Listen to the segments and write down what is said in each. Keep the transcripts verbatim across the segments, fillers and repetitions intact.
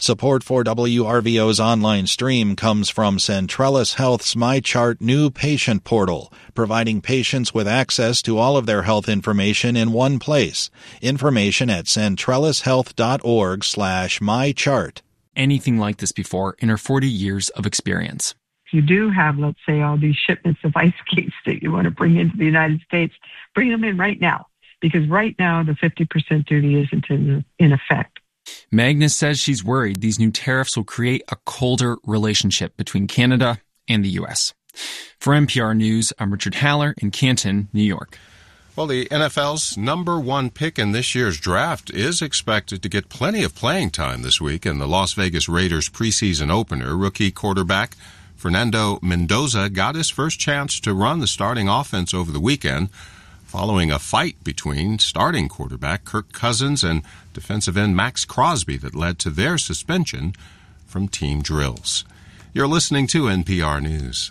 Support for W R V O's online stream comes from Centrellis Health's MyChart new patient portal, providing patients with access to all of their health information in one place. Information at centrellishealth.org slash mychart. Anything like this before in her forty years of experience. If you do have, let's say, all these shipments of ice skates that you want to bring into the United States, bring them in right now, because right now the fifty percent duty isn't in, in effect. Magnus says she's worried these new tariffs will create a colder relationship between Canada and the U S. For N P R News, I'm Richard Haller in Canton, New York. Well, the N F L's number one pick in this year's draft is expected to get plenty of playing time this week in the Las Vegas Raiders preseason opener. Rookie quarterback Fernando Mendoza got his first chance to run the starting offense over the weekend, following a fight between starting quarterback Kirk Cousins and defensive end Max Crosby that led to their suspension from team drills. You're listening to N P R News.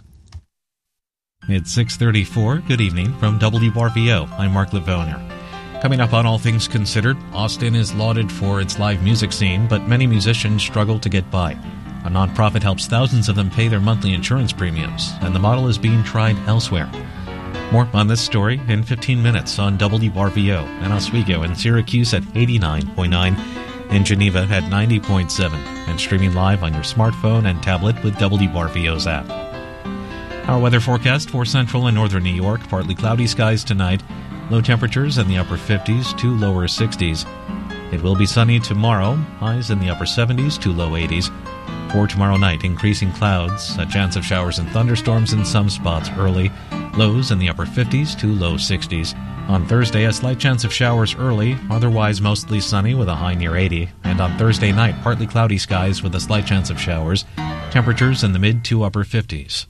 It's six thirty-four. Good evening from W R V O. I'm Mark Livoner. Coming up on All Things Considered, Austin is lauded for its live music scene, but many musicians struggle to get by. A nonprofit helps thousands of them pay their monthly insurance premiums, and the model is being tried elsewhere. More on this story in fifteen minutes on W R V O and Oswego in Syracuse at eighty-nine point nine, in Geneva at ninety point seven, and streaming live on your smartphone and tablet with W R V O's app. Our weather forecast for central and northern New York: partly cloudy skies tonight, low temperatures in the upper fifties to lower sixties. It will be sunny tomorrow, highs in the upper seventies to low eighties. For tomorrow night, increasing clouds, a chance of showers and thunderstorms in some spots early, lows in the upper fifties to low sixties. On Thursday, a slight chance of showers early, otherwise mostly sunny with a high near eighty. And on Thursday night, partly cloudy skies with a slight chance of showers, temperatures in the mid to upper fifties.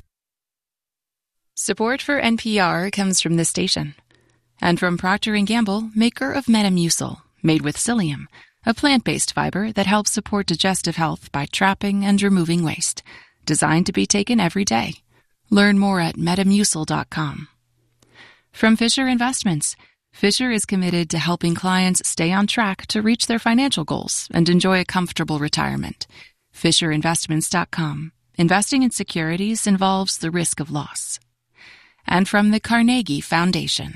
Support for N P R comes from this station and from Procter and Gamble, maker of Metamucil, made with psyllium, a plant-based fiber that helps support digestive health by trapping and removing waste, designed to be taken every day. Learn more at metamucil dot com. From Fisher Investments, Fisher is committed to helping clients stay on track to reach their financial goals and enjoy a comfortable retirement. fisher investments dot com. Investing in securities involves the risk of loss. And from the Carnegie Foundation.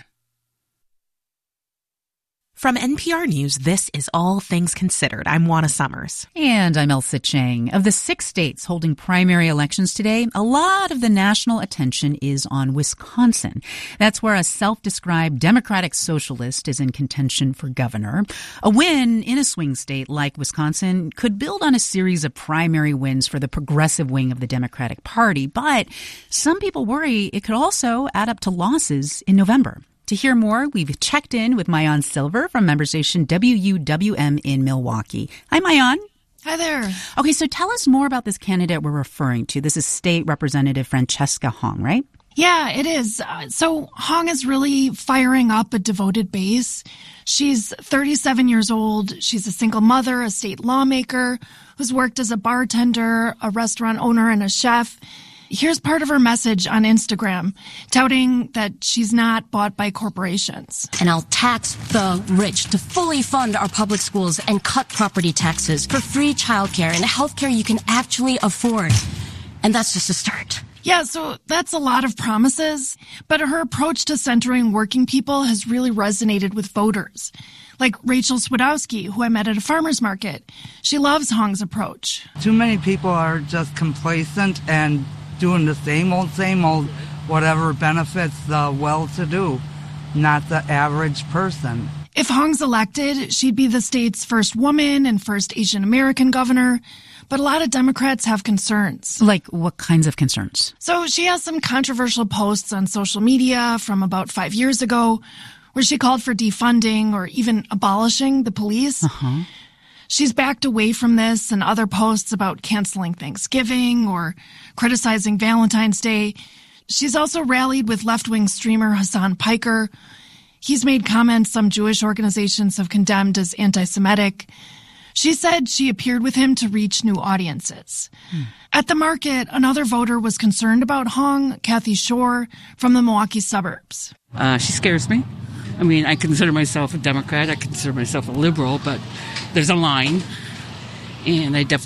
From N P R News, this is All Things Considered. I'm Juana Summers. And I'm Elsa Chang. Of the six states holding primary elections today, a lot of the national attention is on Wisconsin. That's where a self-described Democratic socialist is in contention for governor. A win in a swing state like Wisconsin could build on a series of primary wins for the progressive wing of the Democratic Party, but some people worry it could also add up to losses in November. To hear more, we've checked in with Maayan Silver from member station W U W M in Milwaukee. Hi, Maayan. Hi there. Okay, so tell us more about this candidate we're referring to. This is State Representative Francesca Hong, right? Yeah, it is. Uh, so Hong is really firing up a devoted base. She's thirty-seven years old. She's a single mother, a state lawmaker who's worked as a bartender, a restaurant owner, and a chef. Here's part of her message on Instagram, touting that she's not bought by corporations. And I'll tax the rich to fully fund our public schools and cut property taxes for free childcare and healthcare you can actually afford. And that's just a start. Yeah, so that's a lot of promises, but her approach to centering working people has really resonated with voters. Like Rachel Swidowski, who I met at a farmer's market. She loves Hong's approach. Too many people are just complacent and doing the same old, same old, whatever benefits the well-to-do, not the average person. If Hong's elected, she'd be the state's first woman and first Asian American governor. But a lot of Democrats have concerns. Like what kinds of concerns? So she has some controversial posts on social media from about five years ago where she called for defunding or even abolishing the police. Uh-huh. She's backed away from this and other posts about canceling Thanksgiving or criticizing Valentine's Day. She's also rallied with left-wing streamer Hassan Piker. He's made comments some Jewish organizations have condemned as anti-Semitic. She said she appeared with him to reach new audiences. Hmm. At the market, another voter was concerned about Hong, Kathy Shore, from the Milwaukee suburbs. Uh, she scares me. I mean, I consider myself a Democrat. I consider myself a liberal, but there's a line, and I definitely